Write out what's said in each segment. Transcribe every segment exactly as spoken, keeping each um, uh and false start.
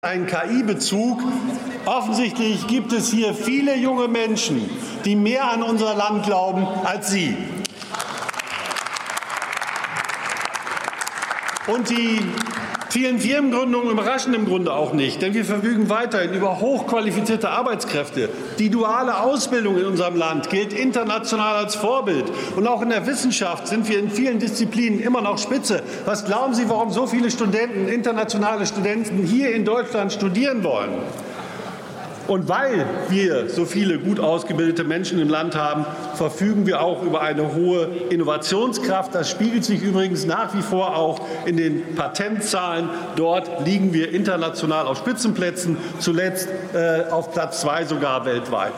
einen K I-Bezug. Offensichtlich gibt es hier viele junge Menschen, die mehr an unser Land glauben als Sie. Und die vielen Firmengründungen überraschen im Grunde auch nicht, denn wir verfügen weiterhin über hochqualifizierte Arbeitskräfte. Die duale Ausbildung in unserem Land gilt international als Vorbild. Und auch in der Wissenschaft sind wir in vielen Disziplinen immer noch Spitze. Was glauben Sie, warum so viele Studenten, internationale Studenten hier in Deutschland studieren wollen? Und weil wir so viele gut ausgebildete Menschen im Land haben, verfügen wir auch über eine hohe Innovationskraft. Das spiegelt sich übrigens nach wie vor auch in den Patentzahlen. Dort liegen wir international auf Spitzenplätzen, zuletzt äh, auf Platz zwei sogar weltweit.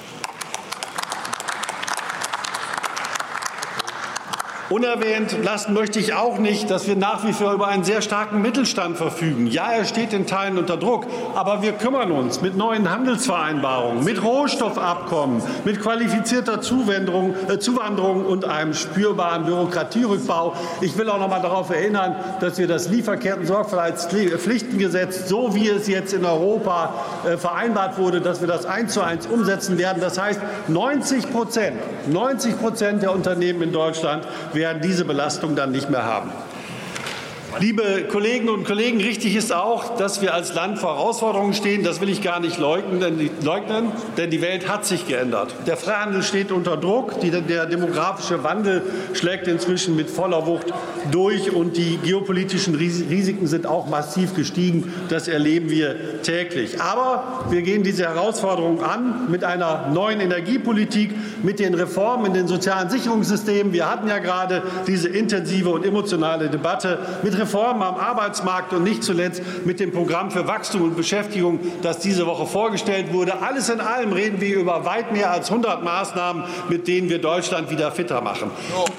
Unerwähnt lassen möchte ich auch nicht, dass wir nach wie vor über einen sehr starken Mittelstand verfügen. Ja, er steht in Teilen unter Druck, aber wir kümmern uns mit neuen Handelsvereinbarungen, mit Rohstoffabkommen, mit qualifizierter Zuwanderung, äh, Zuwanderung und einem spürbaren Bürokratierückbau. Ich will auch noch mal darauf erinnern, dass wir das Lieferketten-Sorgfaltspflichtengesetz, so wie es jetzt in Europa äh, vereinbart wurde, dass wir das eins zu eins umsetzen werden. Das heißt, neunzig Prozent, neunzig Prozent der Unternehmen in Deutschland werden diese Belastung dann nicht mehr haben. Liebe Kolleginnen und Kollegen, richtig ist auch, dass wir als Land vor Herausforderungen stehen. Das will ich gar nicht leugnen, denn die, leugnen, denn die Welt hat sich geändert. Der Freihandel steht unter Druck, die, der demografische Wandel schlägt inzwischen mit voller Wucht durch und die geopolitischen Risiken sind auch massiv gestiegen. Das erleben wir täglich. Aber wir gehen diese Herausforderungen an mit einer neuen Energiepolitik, mit den Reformen in den sozialen Sicherungssystemen. Wir hatten ja gerade diese intensive und emotionale Debatte mit Reformen am Arbeitsmarkt und nicht zuletzt mit dem Programm für Wachstum und Beschäftigung, das diese Woche vorgestellt wurde. Alles in allem reden wir über weit mehr als hundert Maßnahmen, mit denen wir Deutschland wieder fitter machen.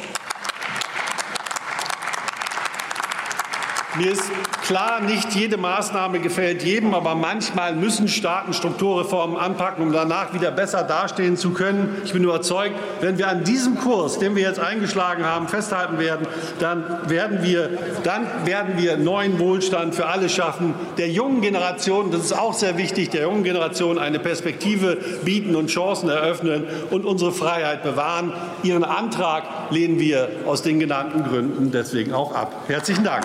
Mir ist klar, nicht jede Maßnahme gefällt jedem, aber manchmal müssen Staaten Strukturreformen anpacken, um danach wieder besser dastehen zu können. Ich bin überzeugt, wenn wir an diesem Kurs, den wir jetzt eingeschlagen haben, festhalten werden, dann werden wir, dann werden wir neuen Wohlstand für alle schaffen, der jungen Generation, das ist auch sehr wichtig, der jungen Generation eine Perspektive bieten und Chancen eröffnen und unsere Freiheit bewahren. Ihren Antrag lehnen wir aus den genannten Gründen deswegen auch ab. Herzlichen Dank.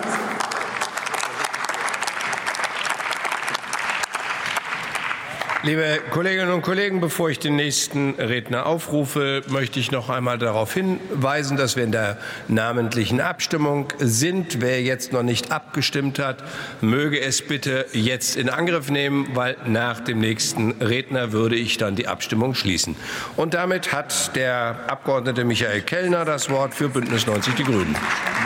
Liebe Kolleginnen und Kollegen, bevor ich den nächsten Redner aufrufe, möchte ich noch einmal darauf hinweisen, dass wir in der namentlichen Abstimmung sind. Wer jetzt noch nicht abgestimmt hat, möge es bitte jetzt in Angriff nehmen, weil nach dem nächsten Redner würde ich dann die Abstimmung schließen. Und damit hat der Abgeordnete Michael Kellner das Wort für Bündnis neunzig Die Grünen.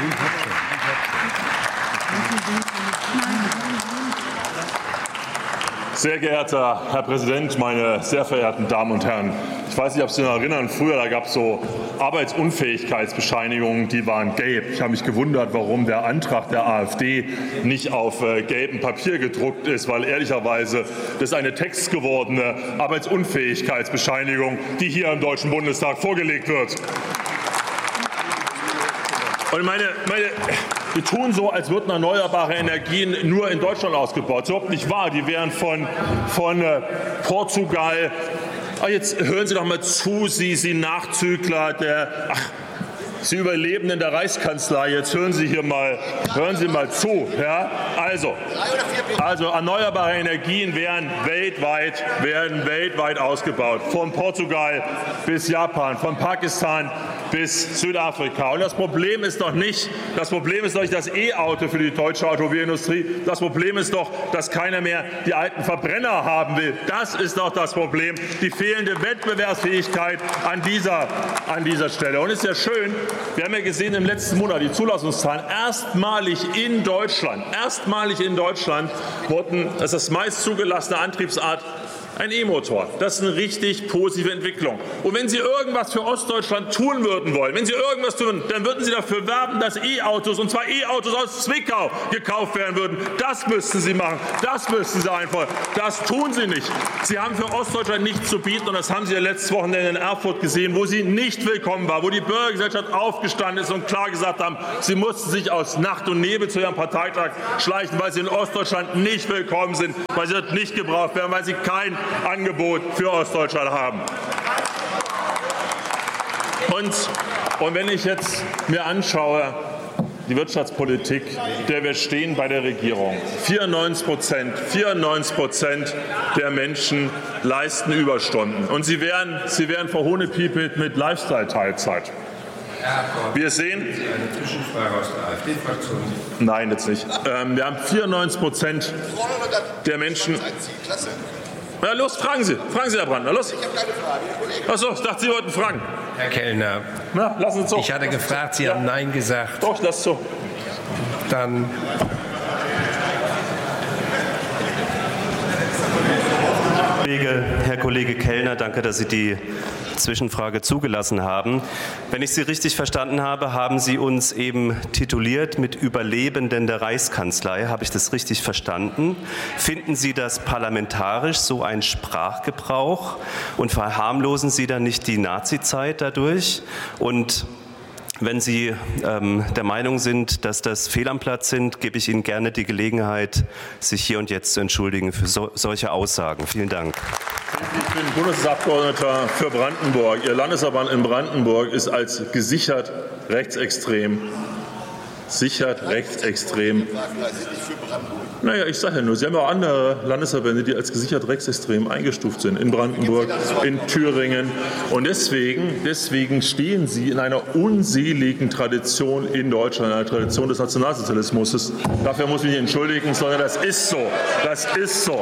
Sehr geehrter Herr Präsident, meine sehr verehrten Damen und Herren! Ich weiß nicht, ob Sie sich noch erinnern, früher da gab es so Arbeitsunfähigkeitsbescheinigungen, die waren gelb. Ich habe mich gewundert, warum der Antrag der AfD nicht auf äh, gelbem Papier gedruckt ist, weil ehrlicherweise das ist eine textgewordene Arbeitsunfähigkeitsbescheinigung, die hier im Deutschen Bundestag vorgelegt wird. Und meine, meine, wir tun so, als würden erneuerbare Energien nur in Deutschland ausgebaut. Das ist überhaupt nicht wahr. Die wären von, von äh, Portugal. Ach, jetzt hören Sie doch mal zu, Sie, Sie Nachzügler der. Ach, Sie Überlebenden in der Reichskanzlei, jetzt hören Sie hier mal, hören Sie mal zu. Ja? Also, also erneuerbare Energien werden weltweit, werden weltweit ausgebaut, von Portugal bis Japan, von Pakistan bis Südafrika. Und das Problem ist doch nicht, das Problem ist doch nicht das E-Auto für die deutsche Automobilindustrie. Das Problem ist doch, dass keiner mehr die alten Verbrenner haben will. Das ist doch das Problem, die fehlende Wettbewerbsfähigkeit an dieser, an dieser Stelle. Und es ist ja schön, wir haben ja gesehen im letzten Monat die Zulassungszahlen. Erstmalig in Deutschland, erstmalig in Deutschland wurden, das ist das meist zugelassene Antriebsart, Ein E-Motor, das ist eine richtig positive Entwicklung. Und wenn Sie irgendwas für Ostdeutschland tun würden wollen, wenn Sie irgendwas tun, dann würden Sie dafür werben, dass E-Autos, und zwar E-Autos aus Zwickau, gekauft werden würden. Das müssten Sie machen, das müssten Sie einfordern. Das tun Sie nicht. Sie haben für Ostdeutschland nichts zu bieten, und das haben Sie ja letztes Wochenende in Erfurt gesehen, wo sie nicht willkommen war, wo die Bürgergesellschaft aufgestanden ist und klar gesagt haben, sie mussten sich aus Nacht und Nebel zu ihrem Parteitag schleichen, weil sie in Ostdeutschland nicht willkommen sind, weil sie dort nicht gebraucht werden, weil sie kein Angebot für Ostdeutschland haben. Und, und wenn ich jetzt mir anschaue, die Wirtschaftspolitik, der wir stehen bei der Regierung. vierundneunzig Prozent, vierundneunzig Prozent der Menschen leisten Überstunden. Und sie werden, sie werden verhohnepiepelt mit Lifestyle-Teilzeit. Wir sehen. Eine Zwischenfrage aus der AfD-Fraktion. Nein, jetzt nicht. Ähm, wir haben vierundneunzig Prozent der Menschen. Na los, fragen Sie. Fragen Sie, Herr Brandner. Los. Ich habe keine Frage, Herr Kollege. Achso, ich dachte, Sie wollten fragen. Herr Kellner. Na, lassen Sie es so. Ich hatte gefragt, Sie ja. haben Nein gesagt. Doch, ich lasse es so. Dann. Herr Kollege Kellner, danke, dass Sie die Zwischenfrage zugelassen haben. Wenn ich Sie richtig verstanden habe, haben Sie uns eben tituliert mit Überlebenden der Reichskanzlei. Habe ich das richtig verstanden? Finden Sie das parlamentarisch, so ein Sprachgebrauch? Und verharmlosen Sie dann nicht die Nazizeit dadurch? Und wenn Sie ähm, der Meinung sind, dass das fehl am Platz sind, gebe ich Ihnen gerne die Gelegenheit, sich hier und jetzt zu entschuldigen für so, solche Aussagen. Vielen Dank. Ich bin Bundestagsabgeordneter für Brandenburg. Ihr Landesverband in Brandenburg ist als gesichert rechtsextrem. Sichert rechtsextrem. Naja, ich sage ja nur, Sie haben ja auch andere Landesverbände, die als gesichert rechtsextrem eingestuft sind, in Brandenburg, in Thüringen. Und deswegen, deswegen stehen Sie in einer unseligen Tradition in Deutschland, einer Tradition des Nationalsozialismus. Dafür muss ich mich nicht entschuldigen, sondern das ist so. Das ist so.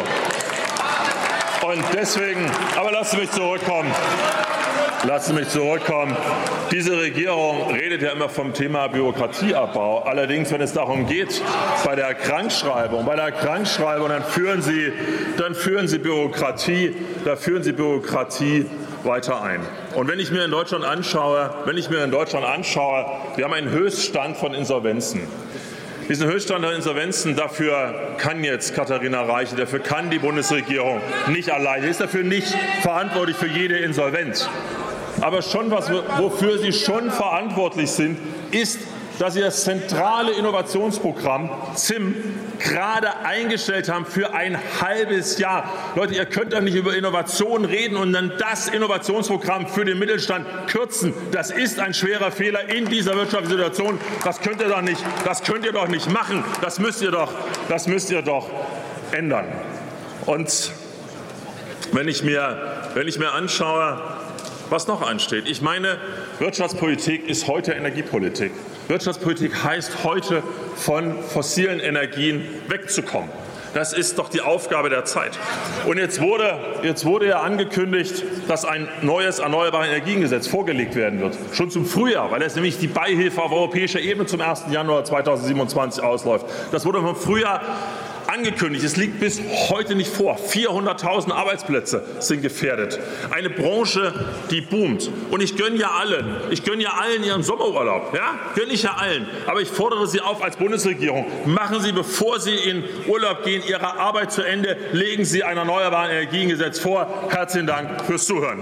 Und deswegen, aber lassen Sie mich zurückkommen. Lassen Sie mich zurückkommen. Diese Regierung redet ja immer vom Thema Bürokratieabbau. Allerdings, wenn es darum geht, bei der Krankschreibung, bei der Krankschreibung, dann führen Sie, dann führen Sie Bürokratie, da führen Sie Bürokratie weiter ein. Und wenn ich mir in Deutschland anschaue, wenn ich mir in Deutschland anschaue, wir haben einen Höchststand von Insolvenzen. Diesen Höchststand der Insolvenzen, dafür kann jetzt Katharina Reiche, dafür kann die Bundesregierung nicht alleine. Sie ist dafür nicht verantwortlich für jede Insolvenz. Aber schon was, wofür sie schon verantwortlich sind, ist, dass sie das zentrale Innovationsprogramm Z I M gerade eingestellt haben für ein halbes Jahr. Leute, ihr könnt doch nicht über Innovation reden und dann das Innovationsprogramm für den Mittelstand kürzen. Das ist ein schwerer Fehler in dieser wirtschaftlichen Situation. Das könnt ihr doch nicht, das könnt ihr doch nicht machen. Das müsst ihr doch, das müsst ihr doch ändern. Und wenn ich mir, wenn ich mir anschaue, was noch ansteht. Ich meine, Wirtschaftspolitik ist heute Energiepolitik. Wirtschaftspolitik heißt heute, von fossilen Energien wegzukommen. Das ist doch die Aufgabe der Zeit. Und jetzt wurde, jetzt wurde ja angekündigt, dass ein neues Erneuerbare Energiengesetz vorgelegt werden wird. Schon zum Frühjahr, weil es nämlich die Beihilfe auf europäischer Ebene zum ersten Januar zweitausendsiebenundzwanzig ausläuft. Das wurde vom Frühjahr angekündigt. Es liegt bis heute nicht vor. vierhunderttausend Arbeitsplätze sind gefährdet. Eine Branche, die boomt. Und ich gönne ja allen, ich gönne ja allen ihren Sommerurlaub. Ja? Gönne ich ja allen. Aber ich fordere Sie auf als Bundesregierung, machen Sie, bevor Sie in Urlaub gehen, Ihre Arbeit zu Ende. Legen Sie ein Erneuerbares Energiengesetz vor. Herzlichen Dank fürs Zuhören.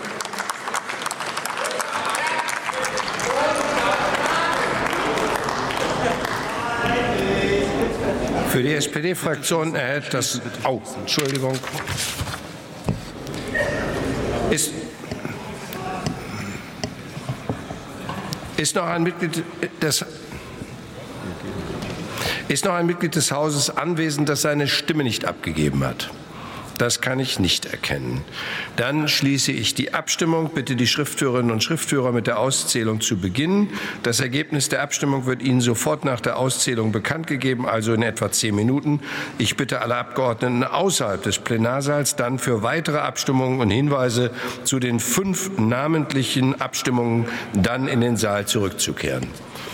Für die S P D-Fraktion erhält das. Oh, Entschuldigung. Ist, ist noch ein Mitglied des. Ist noch ein Mitglied des Hauses anwesend, das seine Stimme nicht abgegeben hat? Das kann ich nicht erkennen. Dann schließe ich die Abstimmung. Bitte die Schriftführerinnen und Schriftführer mit der Auszählung zu beginnen. Das Ergebnis der Abstimmung wird Ihnen sofort nach der Auszählung bekannt gegeben, also in etwa zehn Minuten. Ich bitte alle Abgeordneten außerhalb des Plenarsaals dann für weitere Abstimmungen und Hinweise zu den fünf namentlichen Abstimmungen dann in den Saal zurückzukehren.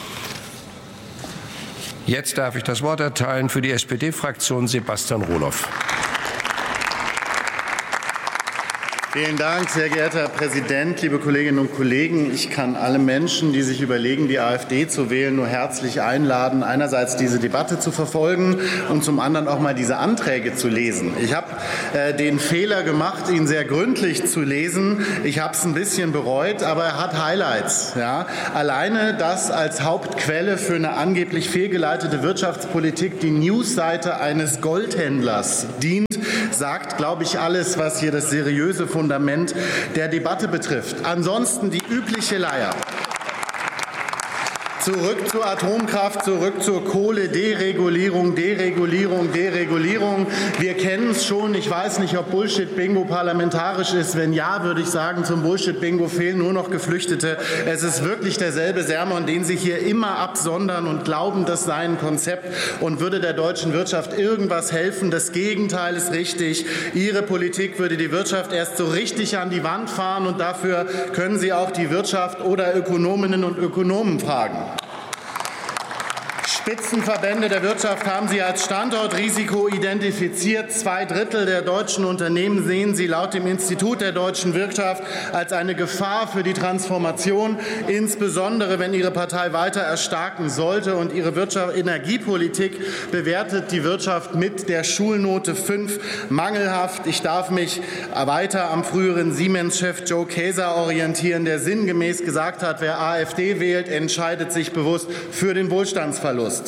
Jetzt darf ich das Wort erteilen für die S P D-Fraktion Sebastian Roloff. Vielen Dank, sehr geehrter Herr Präsident, liebe Kolleginnen und Kollegen. Ich kann alle Menschen, die sich überlegen, die AfD zu wählen, nur herzlich einladen, einerseits diese Debatte zu verfolgen und zum anderen auch mal diese Anträge zu lesen. Ich habe äh, den Fehler gemacht, ihn sehr gründlich zu lesen. Ich habe es ein bisschen bereut, aber er hat Highlights. Ja? Alleine, dass als Hauptquelle für eine angeblich fehlgeleitete Wirtschaftspolitik die Newsseite eines Goldhändlers dient, sagt, glaube ich, alles, was hier das seriöse Fundament der Debatte betrifft. Ansonsten die übliche Leier. Zurück zur Atomkraft, zurück zur Kohle, Deregulierung, Deregulierung, Deregulierung. Wir kennen es schon. Ich weiß nicht, ob Bullshit-Bingo parlamentarisch ist. Wenn ja, würde ich sagen, zum Bullshit-Bingo fehlen nur noch Geflüchtete. Es ist wirklich derselbe Sermon, den Sie hier immer absondern und glauben, das sei ein Konzept und würde der deutschen Wirtschaft irgendwas helfen. Das Gegenteil ist richtig. Ihre Politik würde die Wirtschaft erst so richtig an die Wand fahren und dafür können Sie auch die Wirtschaft oder Ökonominnen und Ökonomen fragen. Spitzenverbände der Wirtschaft haben Sie als Standortrisiko identifiziert. Zwei Drittel der deutschen Unternehmen sehen Sie laut dem Institut der deutschen Wirtschaft als eine Gefahr für die Transformation, insbesondere wenn Ihre Partei weiter erstarken sollte. Und Ihre Wirtschaft, Energiepolitik bewertet die Wirtschaft mit der Schulnote fünf mangelhaft. Ich darf mich weiter am früheren Siemens-Chef Joe Kaeser orientieren, der sinngemäß gesagt hat, wer AfD wählt, entscheidet sich bewusst für den Wohlstandsverlust.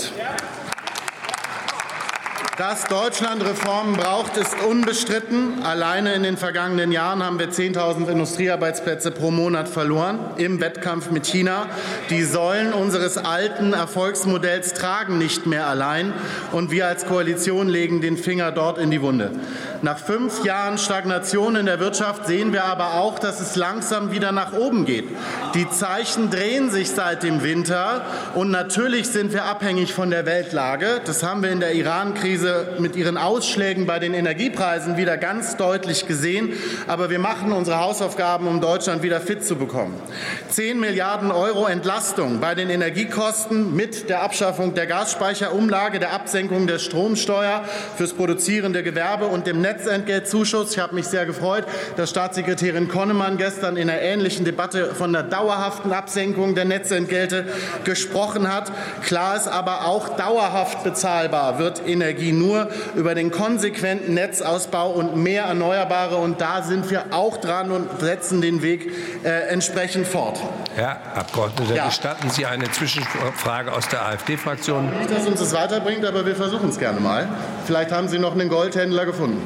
Dass Deutschland Reformen braucht, ist unbestritten. Alleine in den vergangenen Jahren haben wir zehntausend Industriearbeitsplätze pro Monat verloren im Wettkampf mit China. Die Säulen unseres alten Erfolgsmodells tragen nicht mehr allein, und wir als Koalition legen den Finger dort in die Wunde. Nach fünf Jahren Stagnation in der Wirtschaft sehen wir aber auch, dass es langsam wieder nach oben geht. Die Zeichen drehen sich seit dem Winter, und natürlich sind wir abhängig von der Weltlage. Das haben wir in der Iran-Krise mit ihren Ausschlägen bei den Energiepreisen wieder ganz deutlich gesehen. Aber wir machen unsere Hausaufgaben, um Deutschland wieder fit zu bekommen. Zehn Milliarden Euro Entlastung bei den Energiekosten mit der Abschaffung der Gasspeicherumlage, der Absenkung der Stromsteuer fürs produzierende Gewerbe und dem Netzentgeltzuschuss. Ich habe mich sehr gefreut, dass Staatssekretärin Konnemann gestern in einer ähnlichen Debatte von der dauerhaften Absenkung der Netzentgelte gesprochen hat. Klar ist aber auch, dauerhaft bezahlbar wird Energie nur über den konsequenten Netzausbau und mehr Erneuerbare. Und da sind wir auch dran und setzen den Weg äh, entsprechend fort. Herr Abgeordneter, ja. Gestatten Sie eine Zwischenfrage aus der AfD-Fraktion? Nicht, dass uns das weiterbringt, aber wir versuchen es gerne mal. Vielleicht haben Sie noch einen Goldhändler gefunden.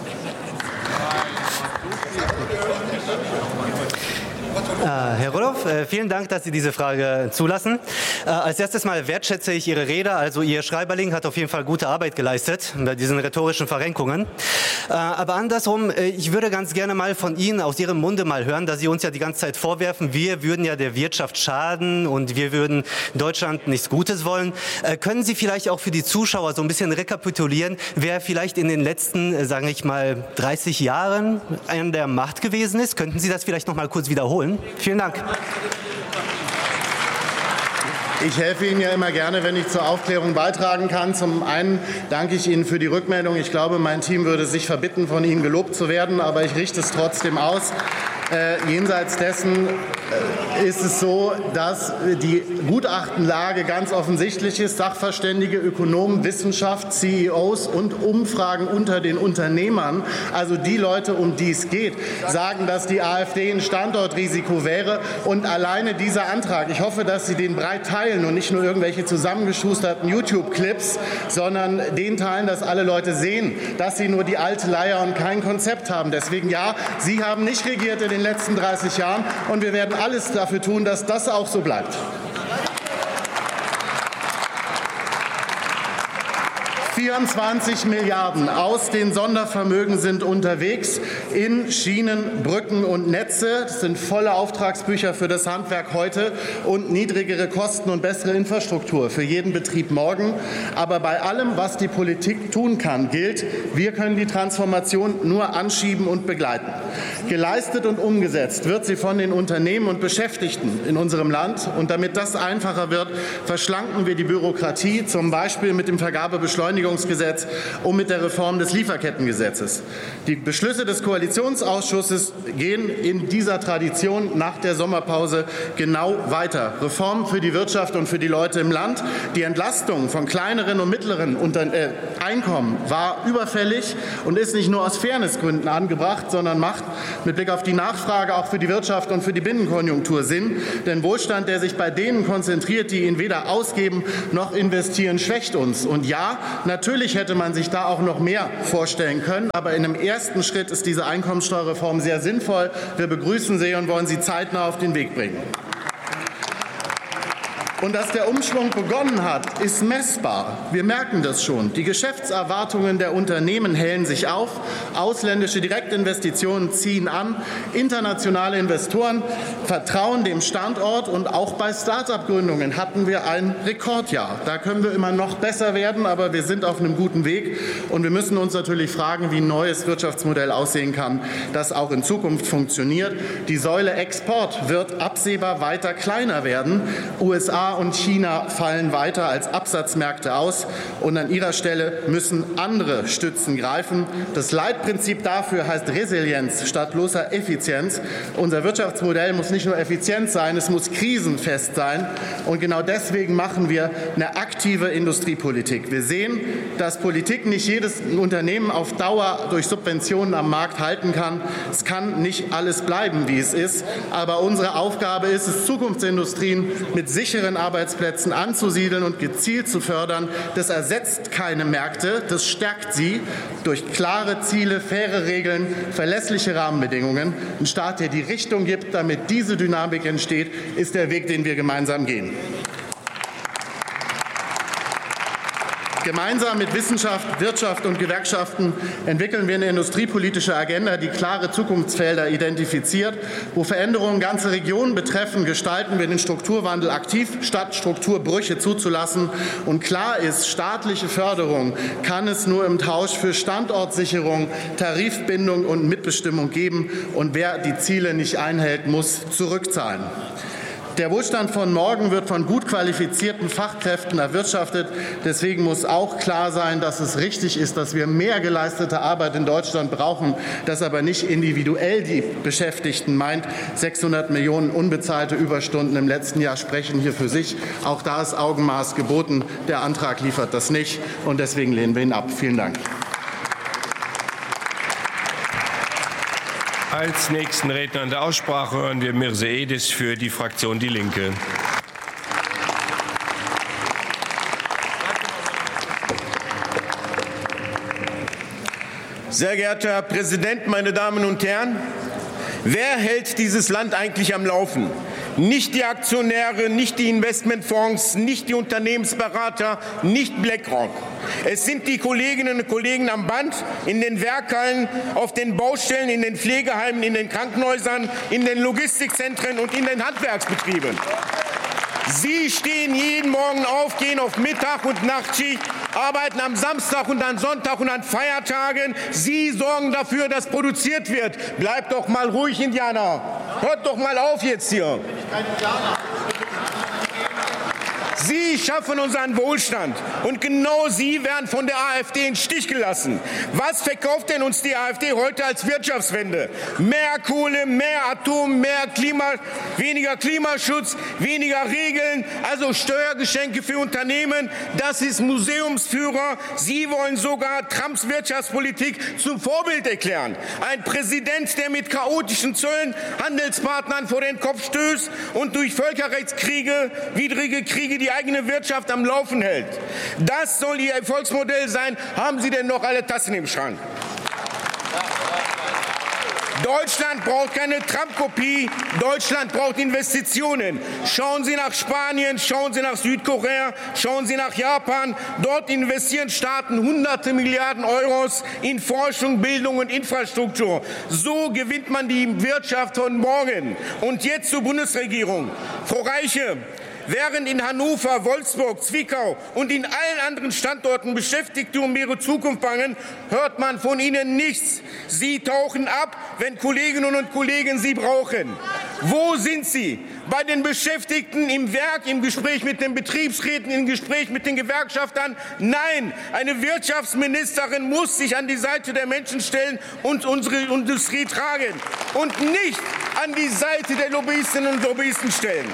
Herr Rudolph, vielen Dank, dass Sie diese Frage zulassen. Als erstes mal wertschätze ich Ihre Rede. Also Ihr Schreiberling hat auf jeden Fall gute Arbeit geleistet bei diesen rhetorischen Verrenkungen. Aber andersrum, ich würde ganz gerne mal von Ihnen aus Ihrem Munde mal hören, dass Sie uns ja die ganze Zeit vorwerfen, wir würden ja der Wirtschaft schaden und wir würden Deutschland nichts Gutes wollen. Können Sie vielleicht auch für die Zuschauer so ein bisschen rekapitulieren, wer vielleicht in den letzten, sage ich mal, dreißig Jahren an der Macht gewesen ist? Könnten Sie das vielleicht noch mal kurz wiederholen? Vielen Dank. Ich helfe Ihnen ja immer gerne, wenn ich zur Aufklärung beitragen kann. Zum einen danke ich Ihnen für die Rückmeldung. Ich glaube, mein Team würde sich verbitten, von Ihnen gelobt zu werden, aber ich richte es trotzdem aus. Äh, jenseits dessen äh, ist es so, dass die Gutachtenlage ganz offensichtlich ist. Sachverständige, Ökonomen, Wissenschaft, C E Os und Umfragen unter den Unternehmern, also die Leute, um die es geht, sagen, dass die AfD ein Standortrisiko wäre. Und alleine dieser Antrag, ich hoffe, dass Sie den breit teilen und nicht nur irgendwelche zusammengeschusterten YouTube-Clips, sondern den teilen, dass alle Leute sehen, dass sie nur die alte Leier und kein Konzept haben. Deswegen ja, Sie haben nicht regiert in den letzten dreißig Jahren, und wir werden alles dafür tun, dass das auch so bleibt. vierundzwanzig Milliarden aus den Sondervermögen sind unterwegs in Schienen, Brücken und Netze. Das sind volle Auftragsbücher für das Handwerk heute und niedrigere Kosten und bessere Infrastruktur für jeden Betrieb morgen. Aber bei allem, was die Politik tun kann, gilt, wir können die Transformation nur anschieben und begleiten. Geleistet und umgesetzt wird sie von den Unternehmen und Beschäftigten in unserem Land. Und damit das einfacher wird, verschlanken wir die Bürokratie, zum Beispiel mit dem Vergabebeschleunigungsgesetz und mit der Reform des Lieferkettengesetzes. Die Beschlüsse des Koalitionsausschusses gehen in dieser Tradition nach der Sommerpause genau weiter. Reformen für die Wirtschaft und für die Leute im Land. Die Entlastung von kleineren und mittleren Unter- äh, Einkommen war überfällig und ist nicht nur aus Fairnessgründen angebracht, sondern macht mit Blick auf die Nachfrage auch für die Wirtschaft und für die Binnenkonjunktur Sinn. Denn Wohlstand, der sich bei denen konzentriert, die ihn weder ausgeben noch investieren, schwächt uns. Und ja, natürlich hätte man sich da auch noch mehr vorstellen können. Aber in einem ersten Schritt ist diese Einkommensteuerreform sehr sinnvoll. Wir begrüßen sie und wollen sie zeitnah auf den Weg bringen. Und dass der Umschwung begonnen hat, ist messbar. Wir merken das schon. Die Geschäftserwartungen der Unternehmen hellen sich auf. Ausländische Direktinvestitionen ziehen an. Internationale Investoren vertrauen dem Standort. Und auch bei Start-up-Gründungen hatten wir ein Rekordjahr. Da können wir immer noch besser werden, aber wir sind auf einem guten Weg. Und wir müssen uns natürlich fragen, wie ein neues Wirtschaftsmodell aussehen kann, das auch in Zukunft funktioniert. Die Säule Export wird absehbar weiter kleiner werden. U S A und China fallen weiter als Absatzmärkte aus, und an ihrer Stelle müssen andere Stützen greifen. Das Leitprinzip dafür heißt Resilienz statt bloßer Effizienz. Unser Wirtschaftsmodell muss nicht nur effizient sein, es muss krisenfest sein. Und genau deswegen machen wir eine aktive Industriepolitik. Wir sehen, dass Politik nicht jedes Unternehmen auf Dauer durch Subventionen am Markt halten kann. Es kann nicht alles bleiben, wie es ist. Aber unsere Aufgabe ist es, Zukunftsindustrien mit sicheren Arbeitsplätzen anzusiedeln und gezielt zu fördern. Das ersetzt keine Märkte, das stärkt sie durch klare Ziele, faire Regeln, verlässliche Rahmenbedingungen. Ein Staat, der die Richtung gibt, damit diese Dynamik entsteht, ist der Weg, den wir gemeinsam gehen. Gemeinsam mit Wissenschaft, Wirtschaft und Gewerkschaften entwickeln wir eine industriepolitische Agenda, die klare Zukunftsfelder identifiziert. Wo Veränderungen ganze Regionen betreffen, gestalten wir den Strukturwandel aktiv, statt Strukturbrüche zuzulassen. Und klar ist, staatliche Förderung kann es nur im Tausch für Standortsicherung, Tarifbindung und Mitbestimmung geben. Und wer die Ziele nicht einhält, muss zurückzahlen. Der Wohlstand von morgen wird von gut qualifizierten Fachkräften erwirtschaftet. Deswegen muss auch klar sein, dass es richtig ist, dass wir mehr geleistete Arbeit in Deutschland brauchen, das aber nicht individuell die Beschäftigten meint. sechshundert Millionen unbezahlte Überstunden im letzten Jahr sprechen hier für sich. Auch da ist Augenmaß geboten. Der Antrag liefert das nicht, und deswegen lehnen wir ihn ab. Vielen Dank. Als nächsten Redner in der Aussprache hören wir Mirze Edis für die Fraktion Die Linke. Sehr geehrter Herr Präsident, meine Damen und Herren! Wer hält dieses Land eigentlich am Laufen? Nicht die Aktionäre, nicht die Investmentfonds, nicht die Unternehmensberater, nicht BlackRock. Es sind die Kolleginnen und Kollegen am Band, in den Werkhallen, auf den Baustellen, in den Pflegeheimen, in den Krankenhäusern, in den Logistikzentren und in den Handwerksbetrieben. Sie stehen jeden Morgen auf, gehen auf Mittag- und Nachtschicht, arbeiten am Samstag und an Sonntag und an Feiertagen. Sie sorgen dafür, dass produziert wird. Bleibt doch mal ruhig, Indianer. Hört doch mal auf jetzt hier. Sie schaffen unseren Wohlstand, und genau Sie werden von der AfD im Stich gelassen. Was verkauft denn uns die AfD heute als Wirtschaftswende? Mehr Kohle, mehr Atom, mehr Klima, weniger Klimaschutz, weniger Regeln, also Steuergeschenke für Unternehmen. Das ist Museumsführer. Sie wollen sogar Trumps Wirtschaftspolitik zum Vorbild erklären. Ein Präsident, der mit chaotischen Zöllen Handelspartnern vor den Kopf stößt und durch Völkerrechtskriege, widrige Kriege die eigene Wirtschaft am Laufen hält. Das soll Ihr Erfolgsmodell sein. Haben Sie denn noch alle Tassen im Schrank? Deutschland braucht keine Trump-Kopie. Deutschland braucht Investitionen. Schauen Sie nach Spanien, schauen Sie nach Südkorea, schauen Sie nach Japan. Dort investieren Staaten hunderte Milliarden Euros in Forschung, Bildung und Infrastruktur. So gewinnt man die Wirtschaft von morgen. Und jetzt zur Bundesregierung. Frau Reiche, Während in Hannover, Wolfsburg, Zwickau und in allen anderen Standorten Beschäftigte um ihre Zukunft bangen, hört man von ihnen nichts. Sie tauchen ab, wenn Kolleginnen und Kollegen sie brauchen. Wo sind sie? Bei den Beschäftigten im Werk, im Gespräch mit den Betriebsräten, im Gespräch mit den Gewerkschaftern? Nein, eine Wirtschaftsministerin muss sich an die Seite der Menschen stellen und unsere Industrie tragen und nicht an die Seite der Lobbyistinnen und Lobbyisten stellen.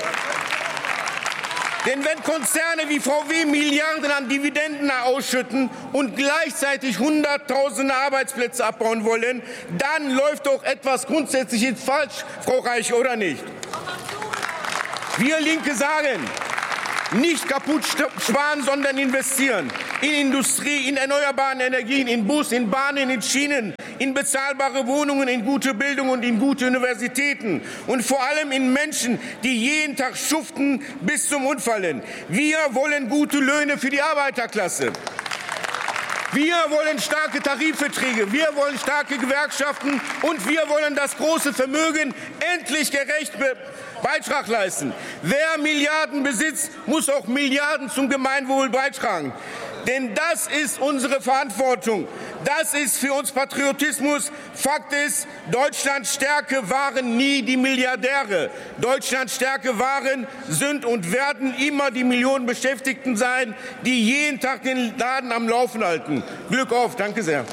Denn wenn Konzerne wie V W Milliarden an Dividenden ausschütten und gleichzeitig Hunderttausende Arbeitsplätze abbauen wollen, dann läuft doch etwas grundsätzlich falsch, Frau Reich, oder nicht? Wir Linke sagen, nicht kaputt sparen, sondern investieren. In Industrie, in erneuerbare Energien, in Bus, in Bahnen, in Schienen, in bezahlbare Wohnungen, in gute Bildung und in gute Universitäten. Und vor allem in Menschen, die jeden Tag schuften bis zum Umfallen. Wir wollen gute Löhne für die Arbeiterklasse. Wir wollen starke Tarifverträge, wir wollen starke Gewerkschaften und wir wollen das große Vermögen endlich gerecht Beitrag leisten. Wer Milliarden besitzt, muss auch Milliarden zum Gemeinwohl beitragen. Denn das ist unsere Verantwortung. Das ist für uns Patriotismus. Fakt ist, Deutschlands Stärke waren nie die Milliardäre. Deutschlands Stärke waren, sind und werden immer die Millionen Beschäftigten sein, die jeden Tag den Laden am Laufen halten. Glück auf. Danke sehr.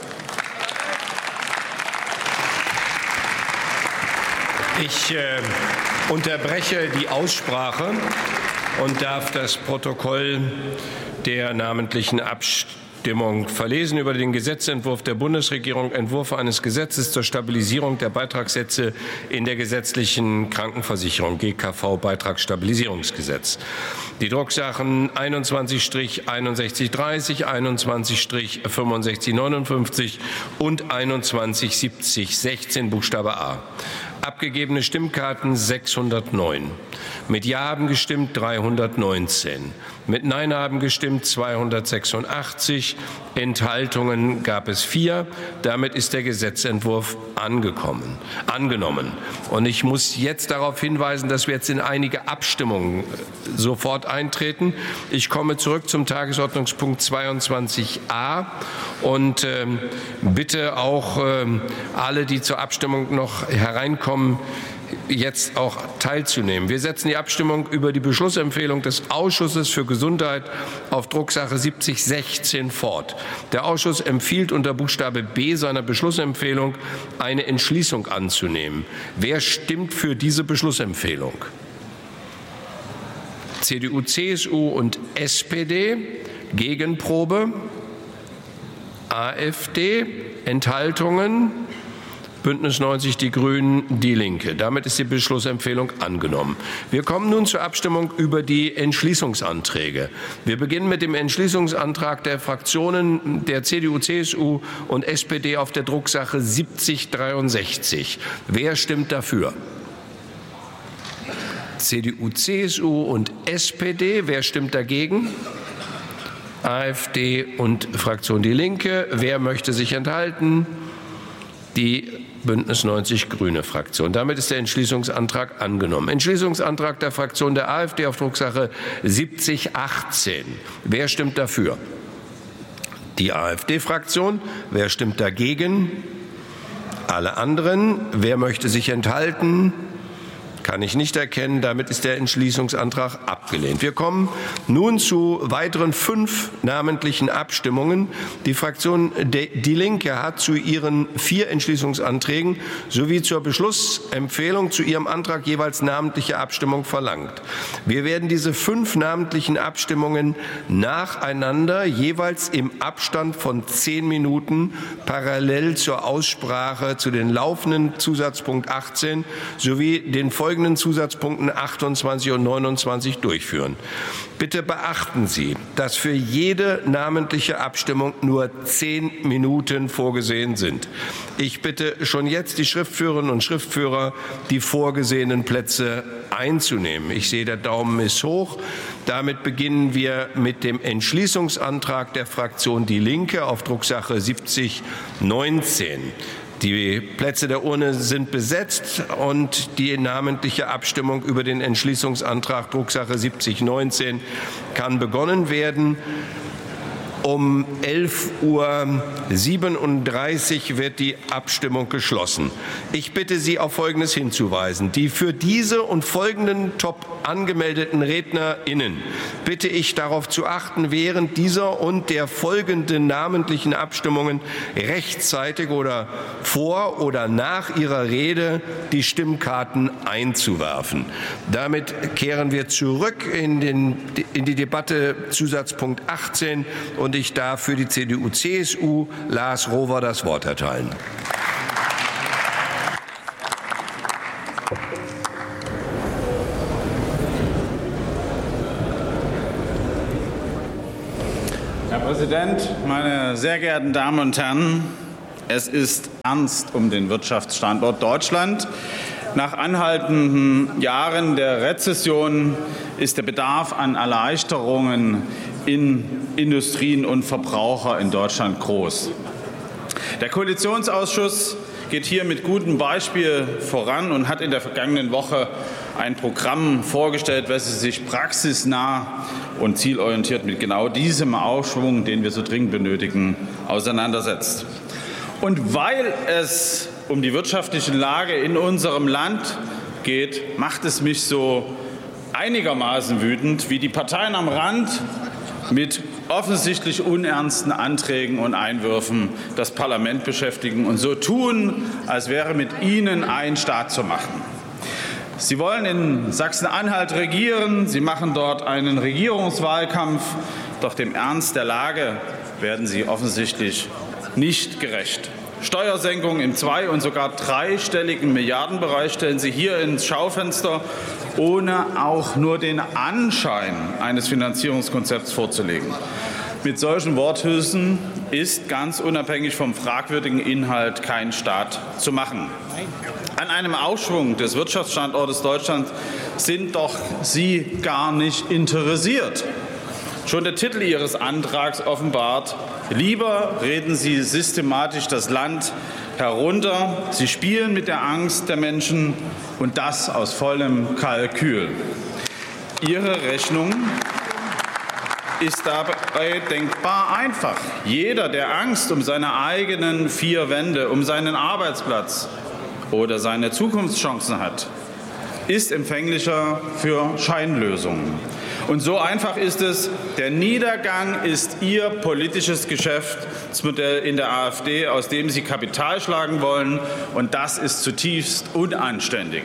Ich äh, unterbreche die Aussprache und darf das Protokoll der namentlichen Abstimmung verlesen über den Gesetzentwurf der Bundesregierung, Entwurf eines Gesetzes zur Stabilisierung der Beitragssätze in der gesetzlichen Krankenversicherung, G K V-Beitragsstabilisierungsgesetz. Die Drucksachen einundzwanzig einundsechzig dreißig, einundzwanzig fünfundsechzig neunundfünfzig und einundzwanzig siebzig sechzehn Buchstabe A. Abgegebene Stimmkarten sechshundertneun. Mit Ja haben gestimmt dreihundertneunzehn. Mit Nein haben gestimmt zweihundertsechsundachtzig. Enthaltungen gab es vier. Damit ist der Gesetzentwurf angekommen, angenommen. Und ich muss jetzt darauf hinweisen, dass wir jetzt in einige Abstimmungen sofort eintreten. Ich komme zurück zum Tagesordnungspunkt zweiundzwanzig a und äh, bitte auch äh, alle, die zur Abstimmung noch hereinkommen, jetzt auch teilzunehmen. Wir setzen die Abstimmung über die Beschlussempfehlung des Ausschusses für Gesundheit auf Drucksache siebzig sechzehn fort. Der Ausschuss empfiehlt unter Buchstabe B seiner Beschlussempfehlung eine Entschließung anzunehmen. Wer stimmt für diese Beschlussempfehlung? C D U, C S U und S P D. Gegenprobe. AfD. Enthaltungen. Bündnis neunzig, die Grünen, die Linke. Damit ist die Beschlussempfehlung angenommen. Wir kommen nun zur Abstimmung über die Entschließungsanträge. Wir beginnen mit dem Entschließungsantrag der Fraktionen der C D U, C S U und S P D auf der Drucksache siebzig dreiundsechzig. Wer stimmt dafür? C D U, C S U und S P D. Wer stimmt dagegen? AfD und Fraktion Die Linke. Wer möchte sich enthalten? Die Bündnis neunzig Grüne Fraktion. Damit ist der Entschließungsantrag angenommen. Entschließungsantrag der Fraktion der AfD auf Drucksache siebzig achtzehn. Wer stimmt dafür? Die AfD-Fraktion. Wer stimmt dagegen? Alle anderen. Wer möchte sich enthalten? Kann ich nicht erkennen. Damit ist der Entschließungsantrag abgelehnt. Wir kommen nun zu weiteren fünf namentlichen Abstimmungen. Die Fraktion Die Linke hat zu ihren vier Entschließungsanträgen sowie zur Beschlussempfehlung zu ihrem Antrag jeweils namentliche Abstimmung verlangt. Wir werden diese fünf namentlichen Abstimmungen nacheinander jeweils im Abstand von zehn Minuten parallel zur Aussprache zu den laufenden Zusatzpunkt achtzehn sowie den folgenden Zusatzpunkten achtundzwanzig und neunundzwanzig durchführen. Bitte beachten Sie, dass für jede namentliche Abstimmung nur zehn Minuten vorgesehen sind. Ich bitte schon jetzt die Schriftführerinnen und Schriftführer, die vorgesehenen Plätze einzunehmen. Ich sehe, der Daumen ist hoch. Damit beginnen wir mit dem Entschließungsantrag der Fraktion Die Linke auf Drucksache siebzig neunzehn. Die Plätze der Urne sind besetzt und die namentliche Abstimmung über den Entschließungsantrag Drucksache siebzig neunzehn kann begonnen werden. Um elf Uhr siebenunddreißig wird die Abstimmung geschlossen. Ich bitte Sie, auf Folgendes hinzuweisen. Die für diese und folgenden top angemeldeten RednerInnen bitte ich darauf zu achten, während dieser und der folgenden namentlichen Abstimmungen rechtzeitig oder vor oder nach ihrer Rede die Stimmkarten einzuwerfen. Damit kehren wir zurück in, den, in die Debatte Zusatzpunkt achtzehn und ich darf für die C D U C S U Lars Rohwer das Wort erteilen. Herr Präsident, meine sehr geehrten Damen und Herren! Es ist ernst um den Wirtschaftsstandort Deutschland. Nach anhaltenden Jahren der Rezession ist der Bedarf an Erleichterungen in Industrien und Verbraucher in Deutschland groß. Der Koalitionsausschuss geht hier mit gutem Beispiel voran und hat in der vergangenen Woche ein Programm vorgestellt, welches sich praxisnah und zielorientiert mit genau diesem Aufschwung, den wir so dringend benötigen, auseinandersetzt. Und weil es um die wirtschaftliche Lage in unserem Land geht, macht es mich so einigermaßen wütend, wie die Parteien am Rand mit offensichtlich unernsten Anträgen und Einwürfen das Parlament beschäftigen und so tun, als wäre mit ihnen ein Staat zu machen. Sie wollen in Sachsen-Anhalt regieren, sie machen dort einen Regierungswahlkampf, doch dem Ernst der Lage werden sie offensichtlich nicht gerecht. Steuersenkungen im zwei- und sogar dreistelligen Milliardenbereich stellen Sie hier ins Schaufenster, ohne auch nur den Anschein eines Finanzierungskonzepts vorzulegen. Mit solchen Worthülsen ist ganz unabhängig vom fragwürdigen Inhalt kein Staat zu machen. An einem Aufschwung des Wirtschaftsstandortes Deutschland sind doch Sie gar nicht interessiert. Schon der Titel Ihres Antrags offenbart: Lieber reden Sie systematisch das Land herunter. Sie spielen mit der Angst der Menschen, und das aus vollem Kalkül. Ihre Rechnung ist dabei denkbar einfach. Jeder, der Angst um seine eigenen vier Wände, um seinen Arbeitsplatz oder seine Zukunftschancen hat, ist empfänglicher für Scheinlösungen. Und so einfach ist es. Der Niedergang ist Ihr politisches Geschäftsmodell in der AfD, aus dem Sie Kapital schlagen wollen. Und das ist zutiefst unanständig.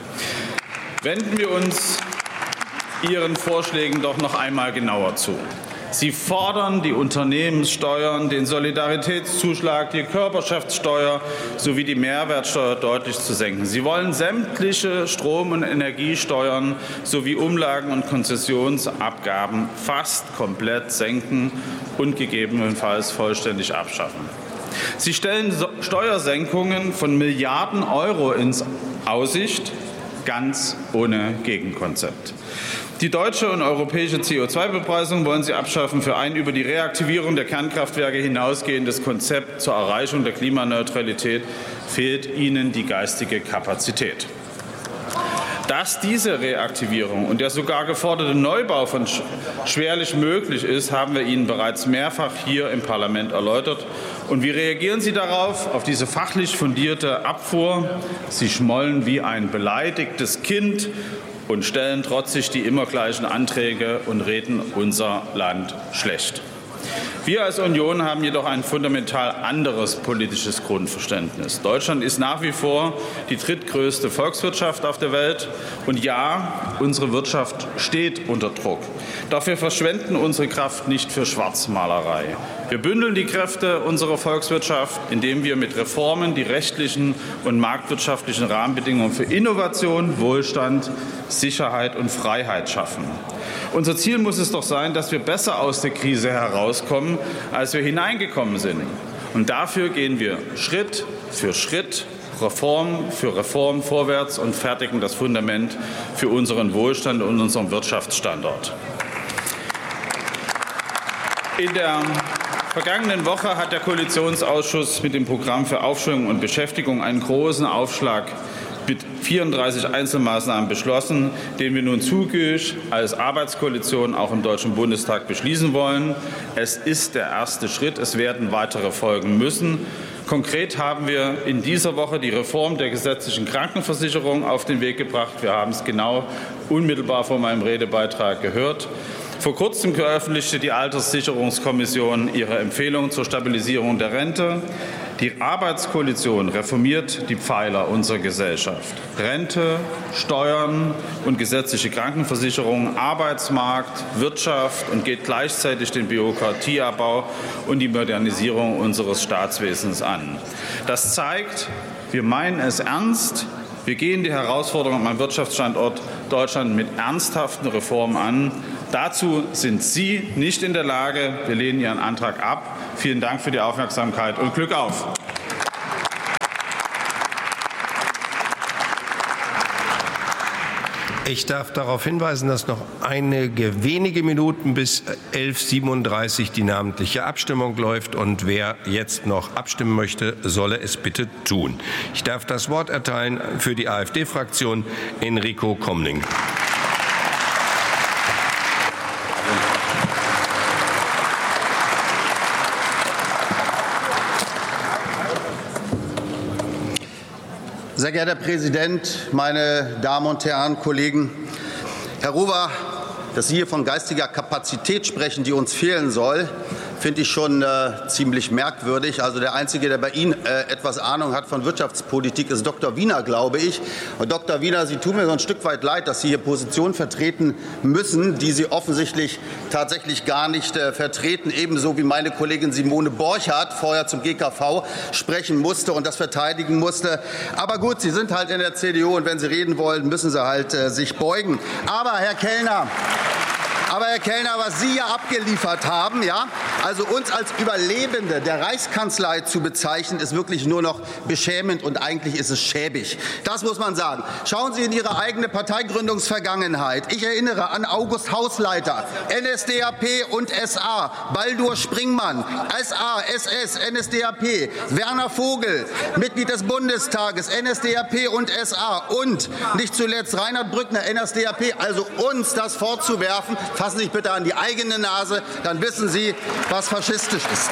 Wenden wir uns Ihren Vorschlägen doch noch einmal genauer zu. Sie fordern die Unternehmenssteuern, den Solidaritätszuschlag, die Körperschaftssteuer sowie die Mehrwertsteuer deutlich zu senken. Sie wollen sämtliche Strom- und Energiesteuern sowie Umlagen und Konzessionsabgaben fast komplett senken und gegebenenfalls vollständig abschaffen. Sie stellen Steuersenkungen von Milliarden Euro in Aussicht, ganz ohne Gegenkonzept. Die deutsche und europäische C O zwei Bepreisung wollen Sie abschaffen. Für ein über die Reaktivierung der Kernkraftwerke hinausgehendes Konzept zur Erreichung der Klimaneutralität fehlt Ihnen die geistige Kapazität. Dass diese Reaktivierung und der sogar geforderte Neubau von schwerlich möglich ist, haben wir Ihnen bereits mehrfach hier im Parlament erläutert. Und wie reagieren Sie darauf, auf diese fachlich fundierte Abfuhr? Sie schmollen wie ein beleidigtes Kind und stellen trotzig die immer gleichen Anträge und reden unser Land schlecht. Wir als Union haben jedoch ein fundamental anderes politisches Grundverständnis. Deutschland ist nach wie vor die drittgrößte Volkswirtschaft auf der Welt. Und ja, unsere Wirtschaft steht unter Druck. Doch wir verschwenden unsere Kraft nicht für Schwarzmalerei. Wir bündeln die Kräfte unserer Volkswirtschaft, indem wir mit Reformen die rechtlichen und marktwirtschaftlichen Rahmenbedingungen für Innovation, Wohlstand, Sicherheit und Freiheit schaffen. Unser Ziel muss es doch sein, dass wir besser aus der Krise herauskommen, als wir hineingekommen sind. Und dafür gehen wir Schritt für Schritt, Reform für Reform vorwärts und fertigen das Fundament für unseren Wohlstand und unseren Wirtschaftsstandort. In der Vergangenen Woche hat der Koalitionsausschuss mit dem Programm für Aufschwung und Beschäftigung einen großen Aufschlag mit vierunddreißig Einzelmaßnahmen beschlossen, den wir nun zügig als Arbeitskoalition auch im Deutschen Bundestag beschließen wollen. Es ist der erste Schritt. Es werden weitere folgen müssen. Konkret haben wir in dieser Woche die Reform der gesetzlichen Krankenversicherung auf den Weg gebracht. Wir haben es genau unmittelbar vor meinem Redebeitrag gehört. Vor kurzem veröffentlichte die Alterssicherungskommission ihre Empfehlung zur Stabilisierung der Rente. Die Arbeitskoalition reformiert die Pfeiler unserer Gesellschaft: Rente, Steuern und gesetzliche Krankenversicherung, Arbeitsmarkt, Wirtschaft und geht gleichzeitig den Bürokratieabbau und die Modernisierung unseres Staatswesens an. Das zeigt, wir meinen es ernst. Wir gehen die Herausforderungen am Wirtschaftsstandort Deutschland mit ernsthaften Reformen an. Dazu sind Sie nicht in der Lage. Wir lehnen Ihren Antrag ab. Vielen Dank für die Aufmerksamkeit und Glück auf! Ich darf darauf hinweisen, dass noch einige wenige Minuten bis elf Uhr siebenunddreißig die namentliche Abstimmung läuft. Und wer jetzt noch abstimmen möchte, solle es bitte tun. Ich darf das Wort erteilen für die AfD-Fraktion Enrico Komning. Sehr geehrter Herr Präsident, meine Damen und Herren, Kollegen! Herr Rover, dass Sie hier von geistiger Kapazität sprechen, die uns fehlen soll, finde ich schon äh, ziemlich merkwürdig. Also der Einzige, der bei Ihnen äh, etwas Ahnung hat von Wirtschaftspolitik, ist Doktor Wiener, glaube ich. Und Doktor Wiener, Sie tun mir so ein Stück weit leid, dass Sie hier Positionen vertreten müssen, die Sie offensichtlich tatsächlich gar nicht äh, vertreten. Ebenso wie meine Kollegin Simone Borchardt vorher zum G K V sprechen musste und das verteidigen musste. Aber gut, Sie sind halt in der C D U und wenn Sie reden wollen, müssen Sie halt äh, sich beugen. Aber Herr Kellner, Aber, Herr Kellner, was Sie hier abgeliefert haben, ja, also uns als Überlebende der Reichskanzlei zu bezeichnen, ist wirklich nur noch beschämend und eigentlich ist es schäbig. Das muss man sagen. Schauen Sie in Ihre eigene Parteigründungsvergangenheit. Ich erinnere an August Hausleiter, N S D A P und S A, Baldur Springmann, S A, S S, N S D A P, Werner Vogel, Mitglied des Bundestages, N S D A P und S A und nicht zuletzt Reinhard Brückner, N S D A P. Also uns das vorzuwerfen, fassen Sie sich bitte an die eigene Nase, dann wissen Sie, was faschistisch ist.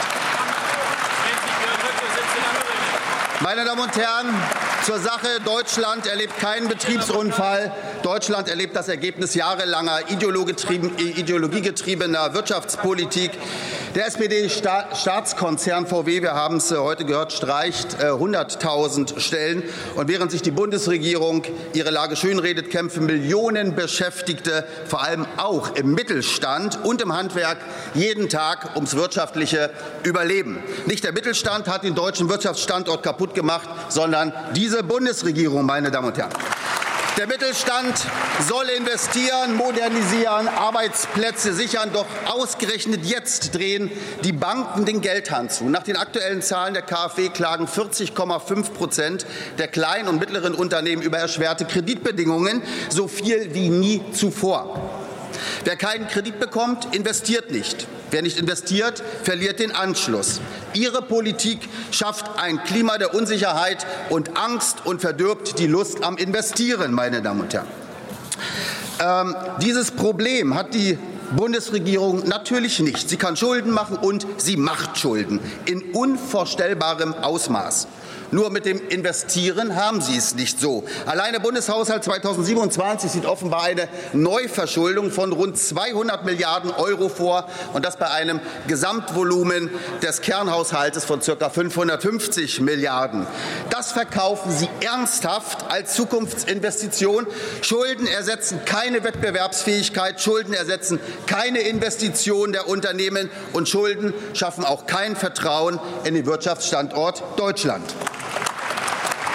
Meine Damen und Herren, zur Sache: Deutschland erlebt keinen Betriebsunfall. Deutschland erlebt das Ergebnis jahrelanger ideologiegetriebener Wirtschaftspolitik. Der S P D-Staatskonzern V W, wir haben es heute gehört, streicht hunderttausend Stellen. Und während sich die Bundesregierung ihre Lage schönredet, kämpfen Millionen Beschäftigte, vor allem auch im Mittelstand und im Handwerk, jeden Tag ums wirtschaftliche Überleben. Nicht der Mittelstand hat den deutschen Wirtschaftsstandort kaputt gemacht, sondern diese Bundesregierung, meine Damen und Herren. Der Mittelstand soll investieren, modernisieren, Arbeitsplätze sichern, doch ausgerechnet jetzt drehen die Banken den Geldhahn zu. Nach den aktuellen Zahlen der K f W klagen vierzig Komma fünf Prozent der kleinen und mittleren Unternehmen über erschwerte Kreditbedingungen, so viel wie nie zuvor. Wer keinen Kredit bekommt, investiert nicht. Wer nicht investiert, verliert den Anschluss. Ihre Politik schafft ein Klima der Unsicherheit und Angst und verdirbt die Lust am Investieren, meine Damen und Herren. Ähm, dieses Problem hat die Bundesregierung natürlich nicht. Sie kann Schulden machen und sie macht Schulden in unvorstellbarem Ausmaß. Nur mit dem Investieren haben Sie es nicht so. Allein der Bundeshaushalt zweitausendsiebenundzwanzig sieht offenbar eine Neuverschuldung von rund zweihundert Milliarden Euro vor, und das bei einem Gesamtvolumen des Kernhaushaltes von ca. fünfhundertfünfzig Milliarden. Das verkaufen Sie ernsthaft als Zukunftsinvestition. Schulden ersetzen keine Wettbewerbsfähigkeit, Schulden ersetzen keine Investitionen der Unternehmen, und Schulden schaffen auch kein Vertrauen in den Wirtschaftsstandort Deutschland.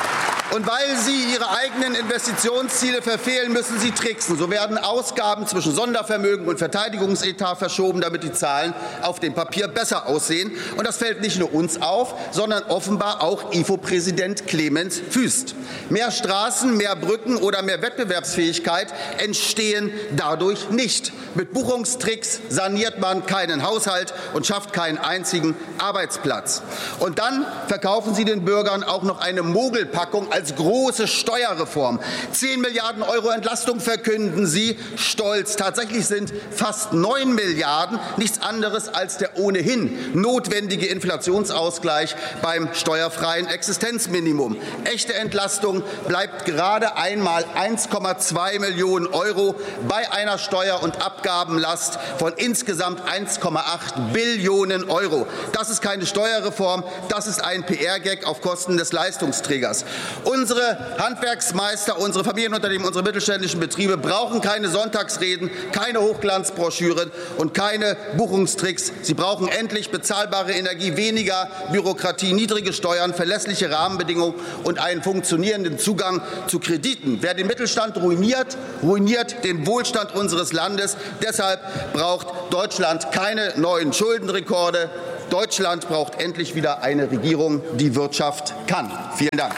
Und weil Sie Ihre eigenen Investitionsziele verfehlen, müssen Sie tricksen. So werden Ausgaben zwischen Sondervermögen und Verteidigungsetat verschoben, damit die Zahlen auf dem Papier besser aussehen. Und das fällt nicht nur uns auf, sondern offenbar auch I F O-Präsident Clemens Fuest. Mehr Straßen, mehr Brücken oder mehr Wettbewerbsfähigkeit entstehen dadurch nicht. Mit Buchungstricks saniert man keinen Haushalt und schafft keinen einzigen Arbeitsplatz. Und dann verkaufen Sie den Bürgern auch noch eine Mogelpackung als große Steuerreform. zehn Milliarden Euro Entlastung verkünden Sie stolz. Tatsächlich sind fast neun Milliarden nichts anderes als der ohnehin notwendige Inflationsausgleich beim steuerfreien Existenzminimum. Echte Entlastung bleibt gerade einmal eins Komma zwei Millionen Euro bei einer Steuer- und Abgabenlast von insgesamt eins Komma acht Billionen Euro. Das ist keine Steuerreform, das ist ein P R-Gag auf Kosten des Leistungsträgers. Unsere Handwerksmeister, unsere Familienunternehmen, unsere mittelständischen Betriebe brauchen keine Sonntagsreden, keine Hochglanzbroschüren und keine Buchungstricks. Sie brauchen endlich bezahlbare Energie, weniger Bürokratie, niedrige Steuern, verlässliche Rahmenbedingungen und einen funktionierenden Zugang zu Krediten. Wer den Mittelstand ruiniert, ruiniert den Wohlstand unseres Landes. Deshalb braucht Deutschland keine neuen Schuldenrekorde. Deutschland braucht endlich wieder eine Regierung, die Wirtschaft kann. Vielen Dank.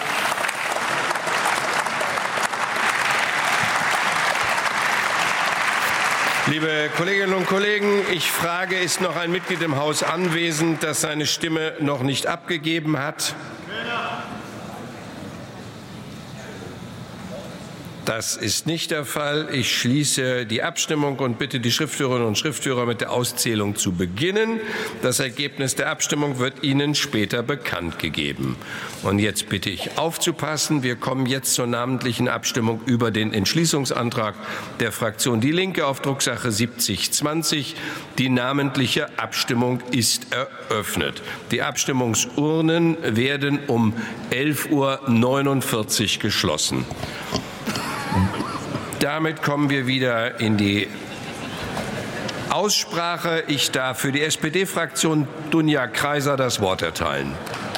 Liebe Kolleginnen und Kollegen, ich frage, ist noch ein Mitglied im Haus anwesend, das seine Stimme noch nicht abgegeben hat? Das ist nicht der Fall. Ich schließe die Abstimmung und bitte die Schriftführerinnen und Schriftführer mit der Auszählung zu beginnen. Das Ergebnis der Abstimmung wird Ihnen später bekannt gegeben. Und jetzt bitte ich aufzupassen. Wir kommen jetzt zur namentlichen Abstimmung über den Entschließungsantrag der Fraktion Die Linke auf Drucksache siebzig zwanzig. Die namentliche Abstimmung ist eröffnet. Die Abstimmungsurnen werden um elf Uhr neunundvierzig geschlossen. Damit kommen wir wieder in die Aussprache. Ich darf für die S P D-Fraktion Dunja Kreiser das Wort erteilen.